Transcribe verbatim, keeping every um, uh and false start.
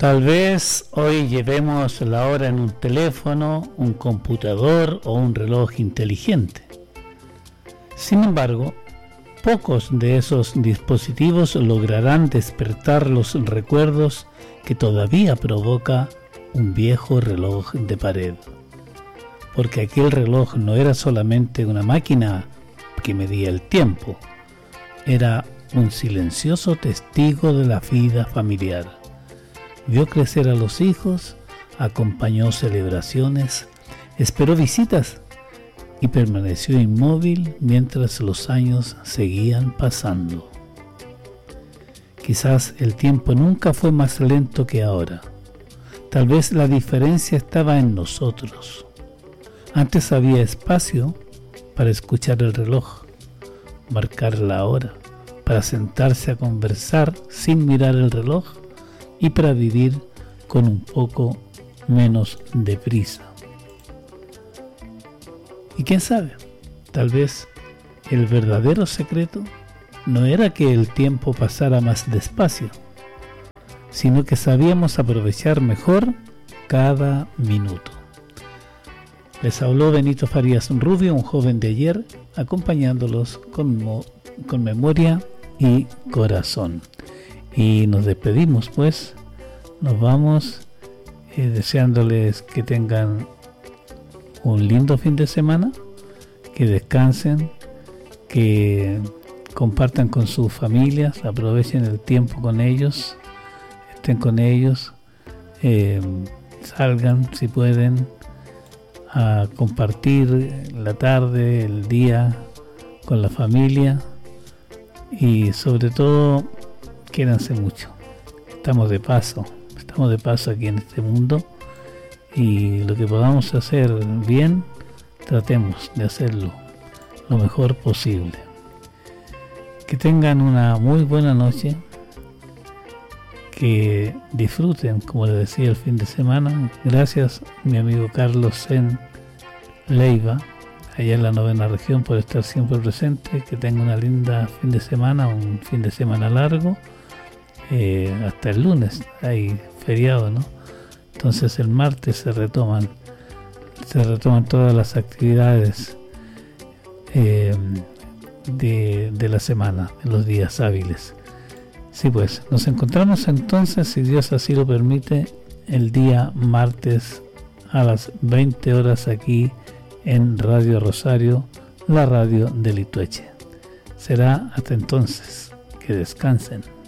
Tal vez hoy llevemos la hora en un teléfono, un computador o un reloj inteligente. Sin embargo, pocos de esos dispositivos lograrán despertar los recuerdos que todavía provoca un viejo reloj de pared. Porque aquel reloj no era solamente una máquina que medía el tiempo, era un silencioso testigo de la vida familiar. Vio crecer a los hijos, acompañó celebraciones, esperó visitas y permaneció inmóvil mientras los años seguían pasando. Quizás el tiempo nunca fue más lento que ahora. Tal vez la diferencia estaba en nosotros. Antes había espacio para escuchar el reloj, marcar la hora, para sentarse a conversar sin mirar el reloj y para vivir con un poco menos de prisa. Y quién sabe, tal vez el verdadero secreto no era que el tiempo pasara más despacio, sino que sabíamos aprovechar mejor cada minuto. Les habló Benito Farías Rubio, un joven de ayer, acompañándolos con, mo- con memoria y corazón. Y nos despedimos, pues, nos vamos eh, deseándoles que tengan un lindo fin de semana, que descansen, que compartan con sus familias, aprovechen el tiempo con ellos, estén con ellos, eh, salgan si pueden a compartir la tarde, el día con la familia y sobre todo quédense mucho. Estamos de paso, estamos de paso aquí en este mundo y lo que podamos hacer bien, tratemos de hacerlo lo mejor posible. Que tengan una muy buena noche, que disfruten, como les decía, el fin de semana. Gracias mi amigo Carlos en Leiva, allá en la novena región, por estar siempre presente. Que tengan una linda fin de semana, un fin de semana largo, eh, hasta el lunes, hay feriado, ¿no? Entonces el martes se retoman, se retoman todas las actividades eh, de, de la semana, de los días hábiles. Sí, pues, nos encontramos entonces, si Dios así lo permite, el día martes a las veinte horas aquí en Radio Rosario, la radio de Litueche. Será hasta entonces. Que descansen.